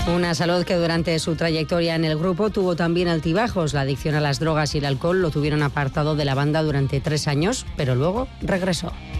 Una Salud que durante su trayectoria en el grupo tuvo también altibajos. La adicción a las drogas y el alcohol lo tuvieron apartado de la banda durante 3 años, pero luego regresó.